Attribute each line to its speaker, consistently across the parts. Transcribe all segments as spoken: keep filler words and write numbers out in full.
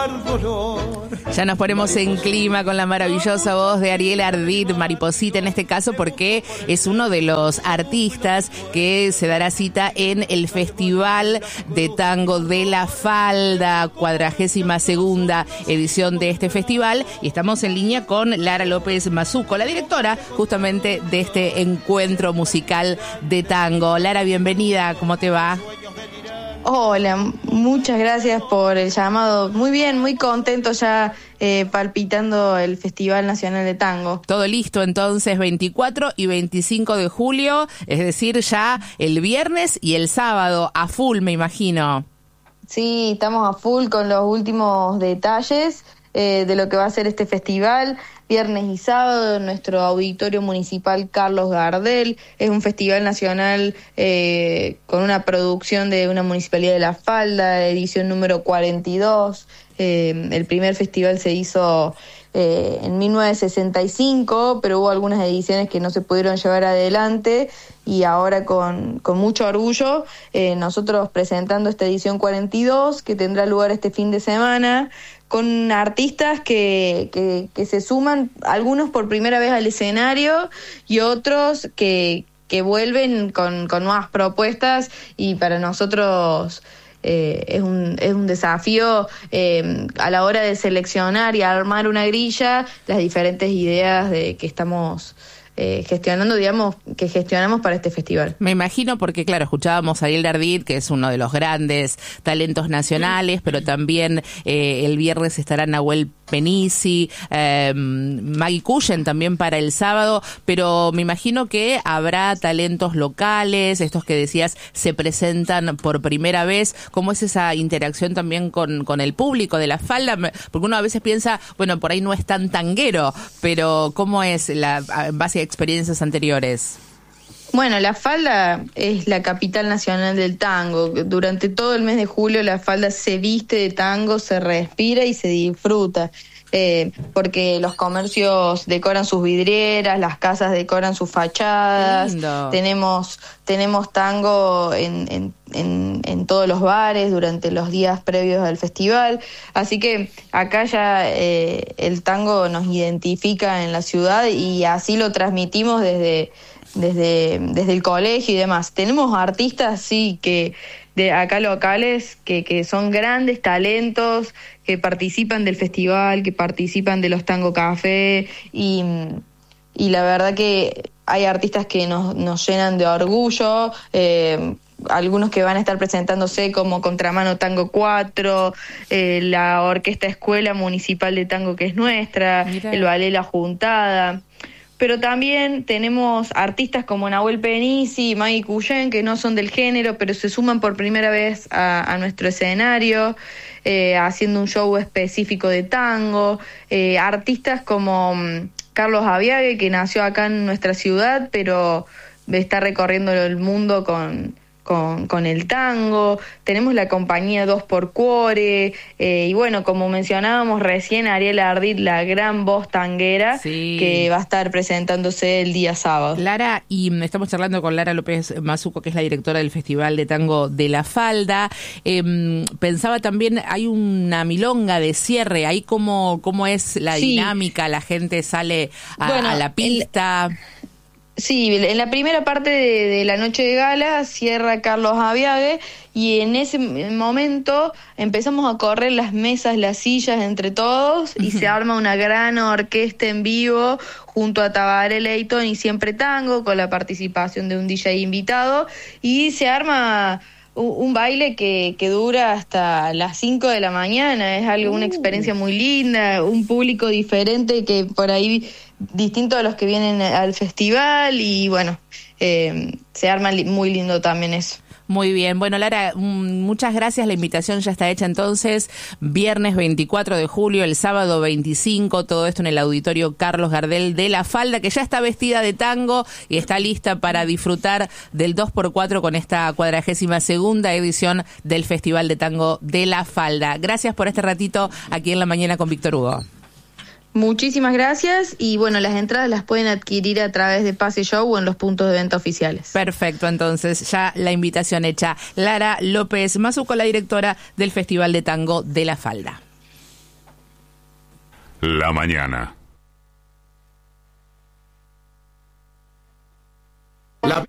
Speaker 1: dar dolor.
Speaker 2: Ya nos ponemos en clima con la maravillosa voz de Ariel Ardit, Mariposita en este caso, porque es uno de los artistas que se dará cita en el Festival de Tango de la Falda, cuadragésima segunda edición de este festival, y estamos en línea con Lara López Mazzucco, la directora justamente de este encuentro musical de tango. Lara, bienvenida, ¿cómo te va?
Speaker 3: Hola, muchas gracias por el llamado. Muy bien, muy contento ya eh, palpitando el Festival Nacional de Tango.
Speaker 2: Todo listo entonces, veinticuatro y veinticinco de julio, es decir, ya el viernes y el sábado, a full me imagino.
Speaker 3: Sí, estamos a full con los últimos detalles eh, de lo que va a ser este festival. Viernes y sábado en nuestro auditorio municipal Carlos Gardel. Es un festival nacional eh, con una producción de una municipalidad de La Falda, edición número cuarenta y dos. Eh, el primer festival se hizo eh, en mil novecientos sesenta y cinco, pero hubo algunas ediciones que no se pudieron llevar adelante, y ahora con, con mucho orgullo eh, nosotros presentando esta edición cuarenta y dos, que tendrá lugar este fin de semana, con artistas que, que, que se suman, algunos por primera vez al escenario y otros que, que vuelven con, con nuevas propuestas, y para nosotros eh, es, un, es un desafío eh, a la hora de seleccionar y armar una grilla, las diferentes ideas de que estamos Eh, gestionando, digamos, que gestionamos para este festival.
Speaker 2: Me imagino porque, claro, escuchábamos a Ariel Ardit, que es uno de los grandes talentos nacionales, pero también eh, el viernes estará Nahuel Penisi, eh, Maggie Cullen también para el sábado, pero me imagino que habrá talentos locales, estos que decías se presentan por primera vez. ¿Cómo es esa interacción también con, con el público de La Falda? Porque uno a veces piensa, bueno, por ahí no es tan tanguero, pero ¿cómo es la en base a experiencias anteriores?
Speaker 3: Bueno, La Falda es la capital nacional del tango. Durante todo el mes de julio La Falda se viste de tango, se respira y se disfruta. Eh, porque los comercios decoran sus vidrieras, las casas decoran sus fachadas. Tenemos tenemos tango en, en, en, en todos los bares durante los días previos al festival. Así que acá ya eh, el tango nos identifica en la ciudad, y así lo transmitimos desde desde desde el colegio y demás. Tenemos artistas, sí, que de acá locales que, que son grandes talentos, que participan del festival, que participan de los Tango Café, y, y la verdad que hay artistas que nos, nos llenan de orgullo, eh, algunos que van a estar presentándose como Contramano Tango cuatro, eh, la Orquesta Escuela Municipal de Tango, que es nuestra, Mira. el Ballet La Juntada. Pero también tenemos artistas como Nahuel Penisi y Maggie Cullen, que no son del género, pero se suman por primera vez a, a nuestro escenario, eh, haciendo un show específico de tango. Eh, artistas como um, Carlos Aviague, que nació acá en nuestra ciudad, pero está recorriendo el mundo con... Con, con el tango. Tenemos la compañía dos por Cuore, eh, y bueno, como mencionábamos recién, Ariel Ardit, la gran voz tanguera, sí, que va a estar presentándose el día sábado.
Speaker 2: Lara, y estamos charlando con Lara López Mazzucco, que es la directora del Festival de Tango de La Falda. Eh, pensaba también, hay una milonga de cierre, ahí cómo, cómo es la sí. dinámica, la gente sale a, bueno, a la pista... El...
Speaker 3: Sí, en la primera parte de, de la noche de gala cierra Carlos Aviague, y en ese momento empezamos a correr las mesas, las sillas entre todos, y uh-huh. se arma una gran orquesta en vivo junto a Tabaré Leighton y Siempre Tango, con la participación de un D J invitado, y se arma un baile que, que dura hasta las cinco de la mañana. Es algo, uh. una experiencia muy linda, un público diferente que por ahí distinto a los que vienen al festival, y bueno, eh, se arma li- muy lindo también eso.
Speaker 2: Muy bien. Bueno, Lara, muchas gracias. La invitación ya está hecha entonces. Viernes veinticuatro de julio, el sábado veinticinco, todo esto en el auditorio Carlos Gardel de La Falda, que ya está vestida de tango y está lista para disfrutar del dos por cuatro con esta cuadragésima segunda edición del Festival de Tango de La Falda. Gracias por este ratito aquí en La Mañana con Víctor Hugo.
Speaker 3: Muchísimas gracias, y bueno, las entradas las pueden adquirir a través de Pase Show o en los puntos de venta oficiales.
Speaker 2: Perfecto, entonces ya la invitación hecha. Lara López Mazzucco, la directora del Festival de Tango de La Falda.
Speaker 1: la mañana.
Speaker 4: La...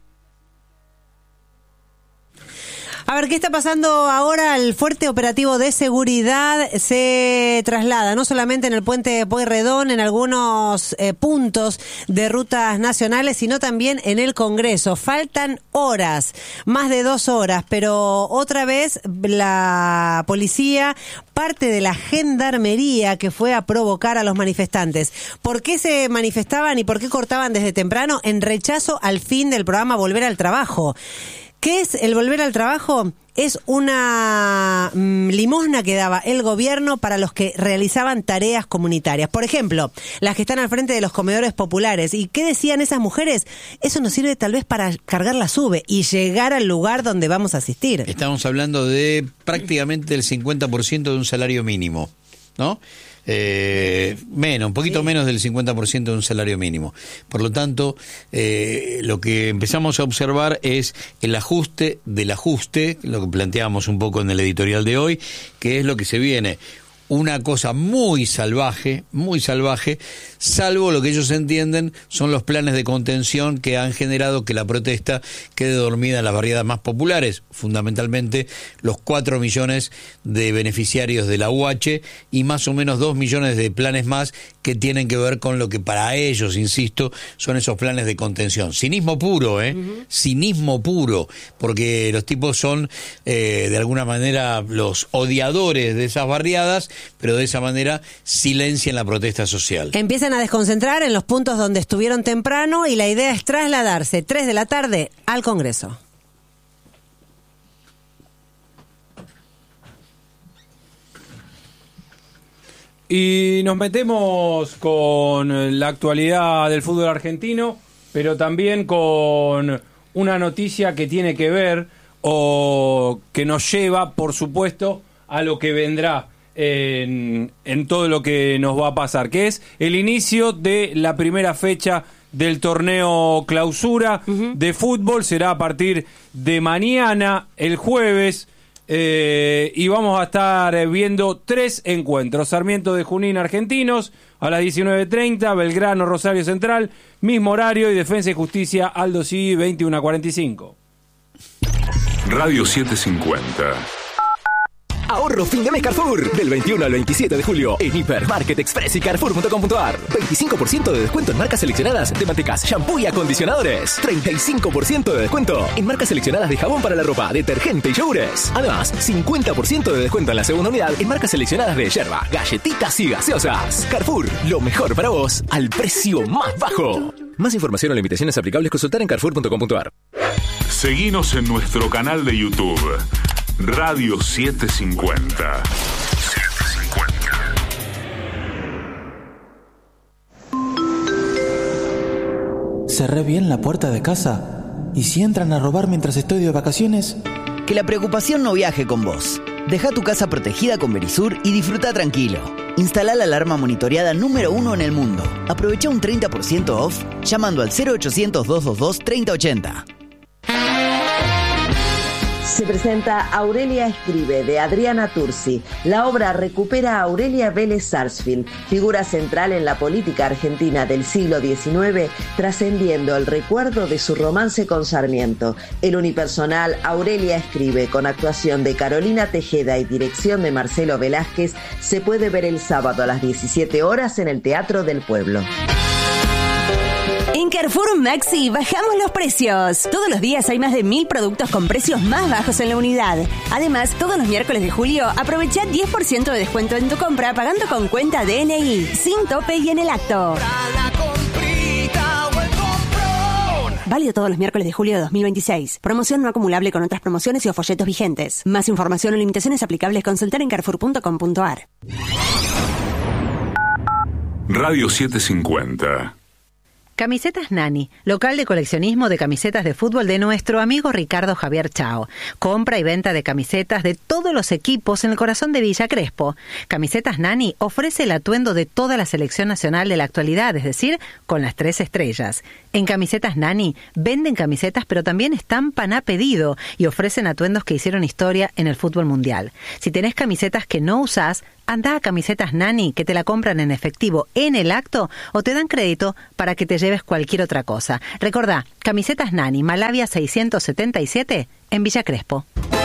Speaker 5: A ver, ¿qué está pasando ahora? El fuerte operativo de seguridad se traslada no solamente en el puente de Pueyrredón, en algunos eh, puntos de rutas nacionales, sino también en el Congreso. Faltan horas, más de dos horas, pero otra vez la policía, parte de la gendarmería que fue a provocar a los manifestantes. ¿Por qué se manifestaban y por qué cortaban desde temprano? En rechazo al fin del programa Volver al Trabajo. ¿Qué es el volver al trabajo? Es una mmm, limosna que daba el gobierno para los que realizaban tareas comunitarias. Por ejemplo, las que están al frente de los comedores populares. ¿Y qué decían esas mujeres? Eso nos sirve tal vez para cargar la sube y llegar al lugar donde vamos a asistir.
Speaker 6: Estamos hablando de prácticamente el cincuenta por ciento de un salario mínimo, ¿no? Eh, menos, un poquito sí. menos del cincuenta por ciento de un salario mínimo. Por lo tanto, eh, lo que empezamos a observar es el ajuste del ajuste, lo que planteábamos un poco en el editorial de hoy, que es lo que se viene. Una cosa muy salvaje, muy salvaje, salvo lo que ellos entienden son los planes de contención que han generado que la protesta quede dormida en las barriadas más populares, fundamentalmente los cuatro millones de beneficiarios de la U H y más o menos dos millones de planes más que tienen que ver con lo que para ellos, insisto, son esos planes de contención. Cinismo puro, ¿eh? Uh-huh. Cinismo puro, porque los tipos son eh, de alguna manera los odiadores de esas barriadas, pero de esa manera silencian la protesta social.
Speaker 5: Empiezan a desconcentrar en los puntos donde estuvieron temprano y la idea es trasladarse tres de la tarde al Congreso.
Speaker 7: Y nos metemos con la actualidad del fútbol argentino, pero también con una noticia que tiene que ver o que nos lleva, por supuesto, a lo que vendrá en, en todo lo que nos va a pasar, que es el inicio de la primera fecha del torneo clausura uh-huh. de fútbol. Será a partir de mañana, el jueves, eh, y vamos a estar viendo tres encuentros. Sarmiento de Junín Argentinos a las diecinueve treinta, Belgrano Rosario Central, mismo horario, y Defensa y Justicia Aldo Civi veintiuno cuarenta y cinco.
Speaker 1: Radio setecientos cincuenta.
Speaker 8: Ahorro fin de mes Carrefour. Del veintiuno al veintisiete de julio en Hipermarket Express y Carrefour punto com punto ar. veinticinco por ciento de descuento en marcas seleccionadas de mantecas, shampoo y acondicionadores. treinta y cinco por ciento de descuento en marcas seleccionadas de jabón para la ropa, detergente y yogures. Además, cincuenta por ciento de descuento en la segunda unidad en marcas seleccionadas de yerba, galletitas y gaseosas. Carrefour, lo mejor para vos al precio más bajo. Más información o limitaciones aplicables consultar en Carrefour punto com punto ar.
Speaker 1: Seguinos en nuestro canal de YouTube. Radio setecientos cincuenta.
Speaker 9: ¿Cerré bien la puerta de casa? ¿Y si entran a robar mientras estoy de vacaciones?
Speaker 10: Que la preocupación no viaje con vos. Deja tu casa protegida con Verisur y disfruta tranquilo. Instala la alarma monitoreada número uno en el mundo. Aprovecha un treinta por ciento off llamando al cero ochocientos, doscientos veintidós, treinta ochenta.
Speaker 11: Se presenta Aurelia Escribe, de Adriana Tursi. La obra recupera a Aurelia Vélez Sarsfield, figura central en la política argentina del siglo diecinueve, trascendiendo el recuerdo de su romance con Sarmiento. El unipersonal Aurelia Escribe, con actuación de Carolina Tejeda y dirección de Marcelo Velázquez, se puede ver el sábado a las diecisiete horas en el Teatro del Pueblo.
Speaker 12: En Carrefour Maxi bajamos los precios. Todos los días hay más de mil productos con precios más bajos en la unidad. Además, todos los miércoles de julio aprovecha diez por ciento de descuento en tu compra pagando con cuenta D N I, sin tope y en el acto. Válido todos los miércoles de julio de dos mil veintiséis. Promoción no acumulable con otras promociones y o folletos vigentes. Más información o limitaciones aplicables consultar en Carrefour punto com punto ar.
Speaker 1: Radio setecientos cincuenta.
Speaker 4: Camisetas Nani, local de coleccionismo de camisetas de fútbol de nuestro amigo Ricardo Javier Chao. Compra y venta de camisetas de todos los equipos en el corazón de Villa Crespo. Camisetas Nani ofrece el atuendo de toda la selección nacional de la actualidad, es decir, con las tres estrellas. En Camisetas Nani venden camisetas, pero también estampan a pedido y ofrecen atuendos que hicieron historia en el fútbol mundial. Si tenés camisetas que no usás, anda a Camisetas Nani, que te la compran en efectivo en el acto o te dan crédito para que te lleves cualquier otra cosa. Recordá, Camisetas Nani, Malavia seiscientos setenta y siete, en Villa Crespo.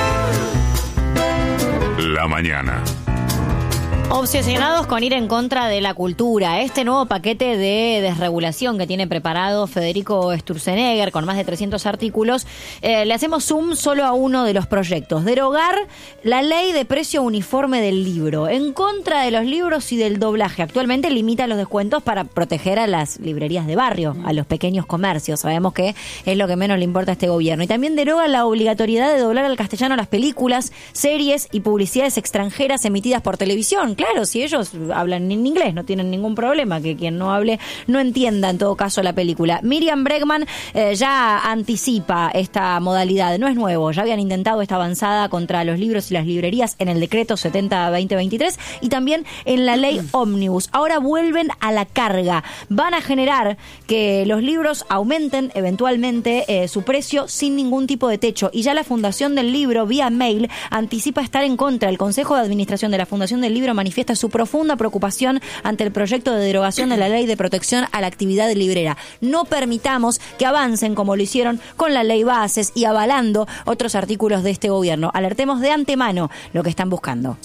Speaker 1: La mañana.
Speaker 13: Obsesionados con ir en contra de la cultura. Este nuevo paquete de desregulación que tiene preparado Federico Sturzenegger con más de trescientos artículos, eh, le hacemos zoom solo a uno de los proyectos. Derogar la ley de precio uniforme del libro. En contra de los libros y del doblaje. Actualmente limita los descuentos para proteger a las librerías de barrio, a los pequeños comercios. Sabemos que es lo que menos le importa a este gobierno. Y también deroga la obligatoriedad de doblar al castellano las películas, series y publicidades extranjeras emitidas por televisión. Claro, si ellos hablan en inglés, no tienen ningún problema, que quien no hable no entienda en todo caso la película. Miriam Bregman eh, ya anticipa esta modalidad, no es nuevo, ya habían intentado esta avanzada contra los libros y las librerías en el decreto setenta barra veinte veintitrés y también en la ley Ómnibus. Ahora vuelven a la carga, van a generar que los libros aumenten eventualmente eh, su precio sin ningún tipo de techo, y ya la Fundación del Libro vía mail anticipa estar en contra. El Consejo de Administración de la Fundación del Libro manifiesta su profunda preocupación ante el proyecto de derogación de la ley de protección a la actividad librera. No permitamos que avancen como lo hicieron con la ley Bases y avalando otros artículos de este gobierno. Alertemos de antemano lo que están buscando.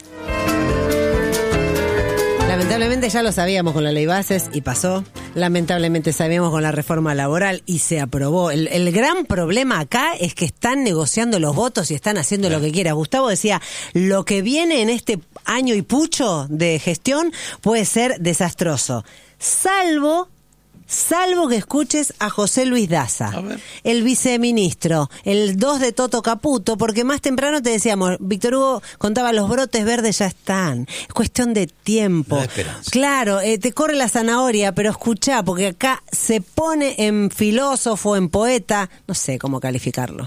Speaker 5: Lamentablemente ya lo sabíamos con la ley Bases y pasó. Lamentablemente sabíamos con la reforma laboral y se aprobó. El, el gran problema acá es que están negociando los votos y están haciendo lo que quiera. Gustavo decía, lo que viene en este año y pucho de gestión puede ser desastroso. Salvo... Salvo que escuches a José Luis Daza, el viceministro, el dos de Toto Caputo, porque más temprano te decíamos, Víctor Hugo contaba, los brotes verdes ya están, es cuestión de tiempo. Claro, eh, te corre la zanahoria, pero escuchá, porque acá se pone en filósofo, en poeta, no sé cómo calificarlo.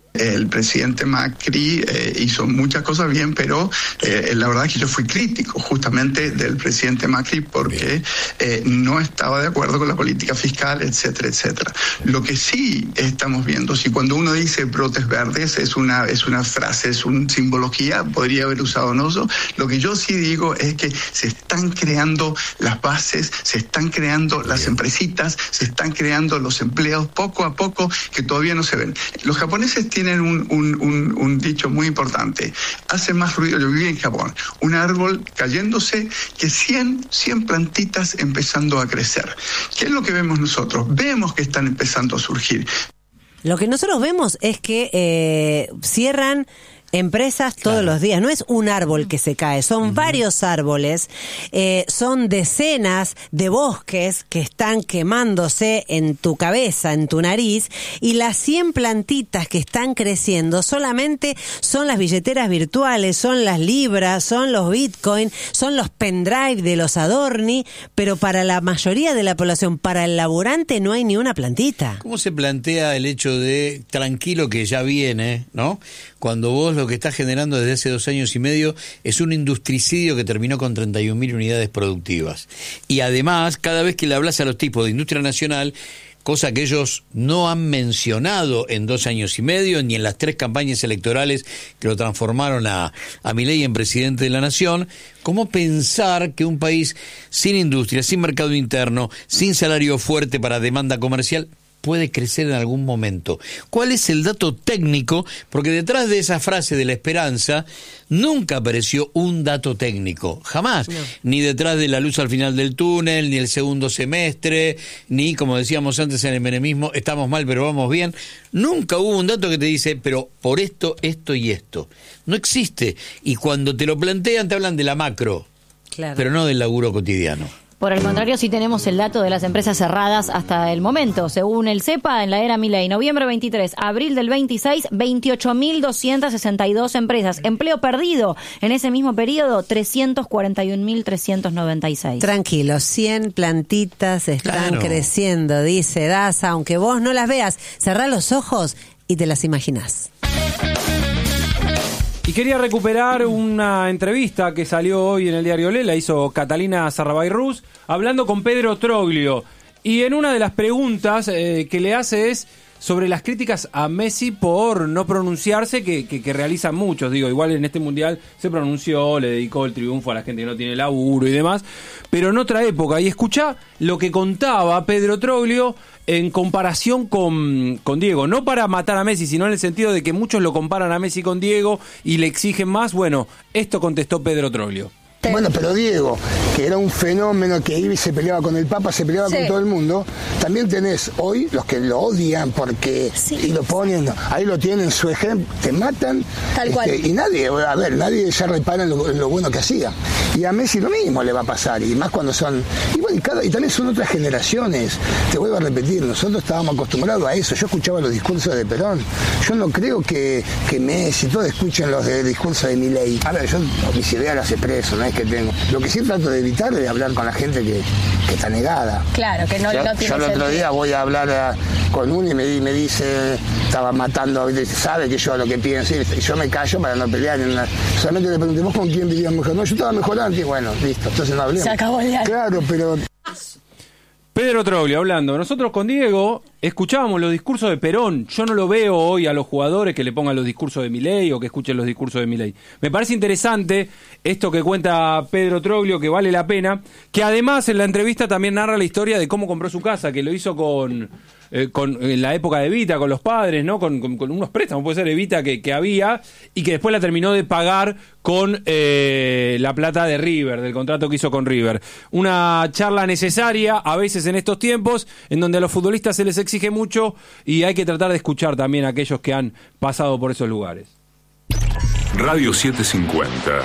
Speaker 14: El presidente Macri eh, hizo muchas cosas bien, pero eh, la verdad es que yo fui crítico justamente del presidente Macri porque eh, no estaba de acuerdo con la política fiscal, etcétera, etcétera. Lo que sí estamos viendo, si cuando uno dice brotes verdes es una es una frase, es una simbología, podría haber usado no eso. Lo que yo sí digo es que se están creando las bases, se están creando las empresitas, se están creando los empleos poco a poco que todavía no se ven. Los japoneses tienen un, un, un, un dicho muy importante. Hace más ruido, yo viví en Japón, un árbol cayéndose que cien, cien plantitas empezando a crecer. ¿Qué es lo que vemos nosotros? Vemos que están empezando a surgir.
Speaker 5: Lo que nosotros vemos es que eh, cierran empresas todos claro. los días. No es un árbol que se cae, son uh-huh. varios árboles, eh, son decenas de bosques que están quemándose en tu cabeza, en tu nariz, y las cien plantitas que están creciendo solamente son las billeteras virtuales, son las libras, son los bitcoin, son los pendrive de los Adorni, pero para la mayoría de la población, para el laburante, no hay ni una plantita.
Speaker 6: ¿Cómo se plantea el hecho de tranquilo que ya viene, ¿no? Cuando vos lo que estás generando desde hace dos años y medio es un industricidio que terminó con treinta y un mil unidades productivas. Y además, cada vez que le hablas a los tipos de industria nacional, cosa que ellos no han mencionado en dos años y medio, ni en las tres campañas electorales que lo transformaron a, a Milei en presidente de la nación, ¿cómo pensar que un país sin industria, sin mercado interno, sin salario fuerte para demanda comercial, puede crecer en algún momento? ¿Cuál es el dato técnico? Porque detrás de esa frase de la esperanza nunca apareció un dato técnico, jamás. No. Ni detrás de la luz al final del túnel, ni el segundo semestre, ni, como decíamos antes en el menemismo, estamos mal pero vamos bien. Nunca hubo un dato que te dice, pero por esto, esto y esto. No existe. Y cuando te lo plantean te hablan de la macro, claro. pero no del laburo cotidiano.
Speaker 13: Por el contrario, sí tenemos el dato de las empresas cerradas hasta el momento. Según el CEPA, en la era Milei, noviembre veintitrés, abril del veintiséis, veintiocho mil doscientas sesenta y dos empresas. Empleo perdido en ese mismo periodo, trescientos cuarenta y un mil trescientos noventa y seis.
Speaker 5: Tranquilo, cien plantitas están
Speaker 6: Claro.
Speaker 5: creciendo, dice Daza, aunque vos no las veas. Cerrá los ojos y te las imaginás.
Speaker 7: Y quería recuperar una entrevista que salió hoy en el diario Le, la hizo Catalina Sarrabay Rus, hablando con Pedro Troglio. Y en una de las preguntas eh, que le hace es sobre las críticas a Messi por no pronunciarse, que, que, que realizan muchos. Digo, igual en este mundial se pronunció, le dedicó el triunfo a la gente que no tiene laburo y demás, pero en otra época. Y escuchá lo que contaba Pedro Troglio en comparación con, con Diego, no para matar a Messi, sino en el sentido de que muchos lo comparan a Messi con Diego y le exigen más. Bueno, esto contestó Pedro Troglio.
Speaker 15: Bueno, pero Diego, que era un fenómeno que iba y se peleaba con el Papa, se peleaba
Speaker 16: Sí.
Speaker 15: con todo el mundo, también tenés hoy los que lo odian porque
Speaker 16: Sí.
Speaker 15: y lo ponen, ahí lo tienen su ejemplo, te matan.
Speaker 16: Tal cual.
Speaker 15: Y nadie, a ver, nadie ya repara en lo, en lo bueno que hacía. Y a Messi lo mismo le va a pasar, y más cuando son, y bueno, y, cada, y también son otras generaciones. Te vuelvo a repetir, nosotros estábamos acostumbrados a eso. Yo escuchaba los discursos de Perón. Yo no creo que, que Messi, todos escuchen los de, discursos de Milei. A ver, yo mis ideas las expreso, no es que tengo. Lo que sí trato de evitar es de hablar con la gente que, que está negada.
Speaker 16: Claro, que no,
Speaker 15: yo,
Speaker 16: no tiene
Speaker 15: yo el otro
Speaker 16: sentido.
Speaker 15: día voy a hablar a- con uno y me, me dice, estaba matando, sabe que yo lo que pienso, y yo me callo para no pelear. En una, solamente le pregunté, ¿vos con quién vivías mejor? No, yo estaba mejor antes, bueno, listo, entonces no hablemos.
Speaker 16: Se acabó el diálogo.
Speaker 15: Claro, pero...
Speaker 7: Pedro Troglio hablando. Nosotros con Diego escuchábamos los discursos de Perón. Yo no lo veo hoy a los jugadores que le pongan los discursos de Milei o que escuchen los discursos de Milei. Me parece interesante esto que cuenta Pedro Troglio, que vale la pena, que además en la entrevista también narra la historia de cómo compró su casa, que lo hizo con... Eh, con en la época de Evita, con los padres, ¿no? Con, con, con unos préstamos, puede ser Evita, que, que había, y que después la terminó de pagar con eh, la plata de River, del contrato que hizo con River. Una charla necesaria, a veces en estos tiempos, en donde a los futbolistas se les exige mucho y hay que tratar de escuchar también a aquellos que han pasado por esos lugares.
Speaker 1: Radio setecientos cincuenta.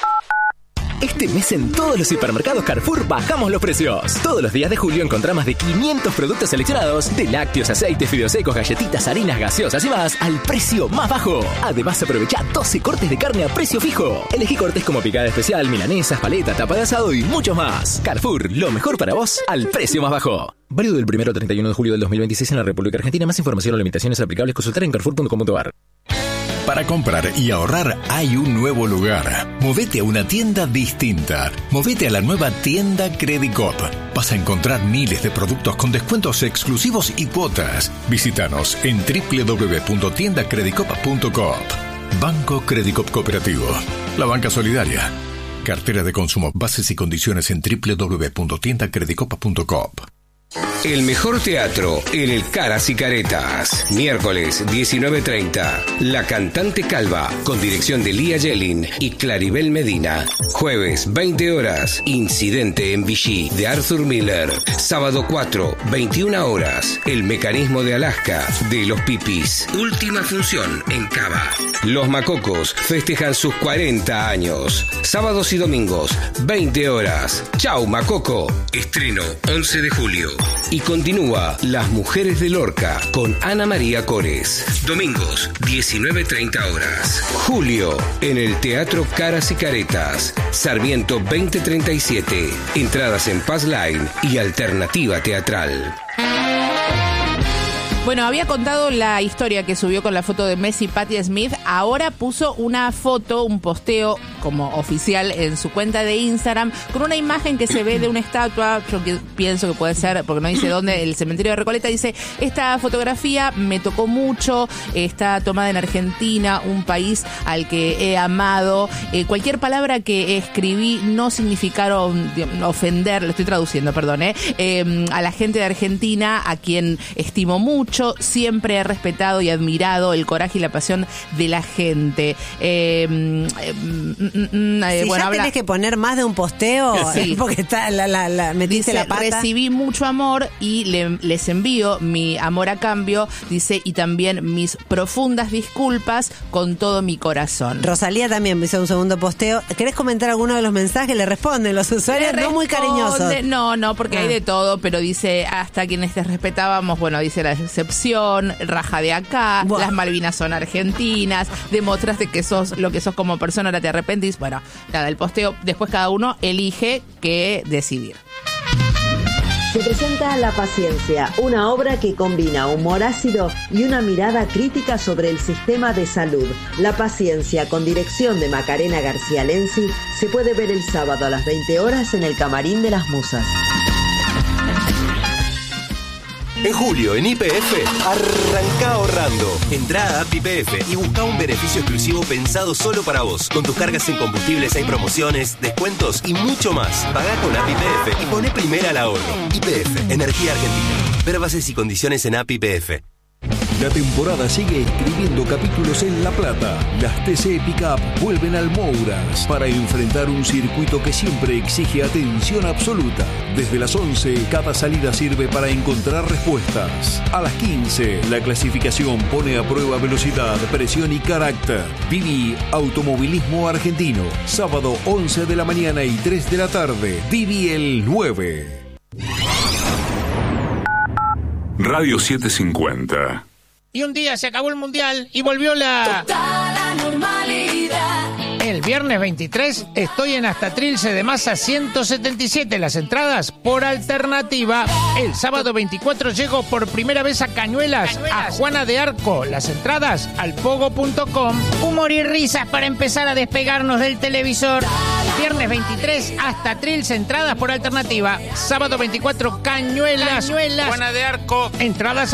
Speaker 8: Este mes en todos los hipermercados Carrefour bajamos los precios. Todos los días de julio encontrás más de quinientos productos seleccionados, de lácteos, aceites, fideos secos, galletitas, harinas, gaseosas y más, al precio más bajo. Además, aprovecha doce cortes de carne a precio fijo. Elegí cortes como picada especial, milanesas, paleta, tapa de asado y muchos más. Carrefour, lo mejor para vos al precio más bajo. Válido del primero al treinta y uno de julio del dos mil veintiséis en la República Argentina. Más información o limitaciones aplicables consultar en carrefour punto com punto a r.
Speaker 17: Para comprar y ahorrar hay un nuevo lugar. Movete a una tienda distinta. Movete a la nueva tienda Credicop. Vas a encontrar miles de productos con descuentos exclusivos y cuotas. Visítanos en doble u doble u doble u punto tienda credicop punto coop. Banco Credicop Cooperativo. La banca solidaria. Cartera de consumo. Bases y condiciones en doble u doble u doble u punto tienda credicop punto coop.
Speaker 18: El mejor teatro en el Caras y Caretas. Miércoles diecinueve treinta. La Cantante Calva, con dirección de Lía Yelin y Claribel Medina. Jueves veinte horas. Incidente en Vichy, de Arthur Miller. Sábado cuatro, veintiuna horas. El Mecanismo de Alaska, de Los Pipis. Última función en Cava. Los Macocos festejan sus cuarenta años. Sábados y domingos, veinte horas. Chau Macoco. Estreno once de julio. Y continúa Las Mujeres de Lorca con Ana María Cores. Domingos, diecinueve treinta horas. Julio, en el Teatro Caras y Caretas. Sarmiento veinte treinta y siete. Entradas en Paz Line y Alternativa Teatral.
Speaker 2: Bueno, había contado la historia que subió con la foto de Messi, Patti Smith. Ahora puso una foto, un posteo como oficial en su cuenta de Instagram con una imagen que se ve de una estatua. Yo que pienso que puede ser, porque no dice dónde, el cementerio de Recoleta. Dice, esta fotografía me tocó mucho, está tomada en Argentina, un país al que he amado. Eh, cualquier palabra que escribí no significaron ofender, lo estoy traduciendo, perdón, eh, eh, a la gente de Argentina, a quien estimo mucho. Siempre he respetado y admirado el coraje y la pasión de la gente. Eh, mm, mm, eh,
Speaker 5: si
Speaker 2: bueno,
Speaker 5: ya
Speaker 2: habla...
Speaker 5: tenés que poner más de un posteo,
Speaker 2: sí.
Speaker 5: porque está la, la, la, metiste
Speaker 2: dice,
Speaker 5: la pata.
Speaker 2: Recibí mucho amor y le, les envío mi amor a cambio, dice, y también mis profundas disculpas con todo mi corazón.
Speaker 5: Rosalía también hizo un segundo posteo. ¿Querés comentar alguno de los mensajes? Le responden los usuarios,
Speaker 2: Le
Speaker 5: no muy cariñosos.
Speaker 2: responde- No, no, porque
Speaker 5: Ah.
Speaker 2: hay de todo, pero dice, hasta quienes te respetábamos, bueno, dice la decepción, raja de acá,
Speaker 5: Buah.
Speaker 2: las Malvinas son argentinas, demostraste que sos lo que sos como persona, ahora te arrepentís. Bueno, nada, el posteo, después cada uno elige qué decidir.
Speaker 11: Se presenta La Paciencia, una obra que combina humor ácido y una mirada crítica sobre el sistema de salud. La Paciencia, con dirección de Macarena García Lenzi, se puede ver el sábado a las veinte horas en el Camarín de las Musas.
Speaker 16: En julio, en Y P F, arranca ahorrando. Entrá a App Y P F y busca un beneficio exclusivo pensado solo para vos. Con tus cargas en combustibles hay promociones, descuentos y mucho más. Pagá con App Y P F y poné primera al ahorro. Y P F, Energía Argentina. Ver bases y condiciones en App Y P F.
Speaker 19: La temporada sigue escribiendo capítulos en La Plata. Las T C Pickup vuelven al Mouras para enfrentar un circuito que siempre exige atención absoluta. Desde las once, cada salida sirve para encontrar respuestas. A las quince, la clasificación pone a prueba velocidad, presión y carácter. Viví Automovilismo Argentino. Sábado once de la mañana y tres de la tarde. Viví el nueve.
Speaker 1: Radio setecientos cincuenta.
Speaker 20: Y un día se acabó el mundial y volvió la...
Speaker 21: Total normalidad.
Speaker 20: El viernes veintitrés estoy en Hasta Trilce de Masa ciento setenta y siete. Las entradas por alternativa. El sábado veinticuatro llego por primera vez a Cañuelas, a Juana de Arco. Las entradas al pogo punto com. Humor y risas para empezar a despegarnos del televisor. Viernes veintitrés Hasta Trilce, entradas por alternativa. Sábado veinticuatro Cañuelas, Cañuelas, Juana de Arco. Entradas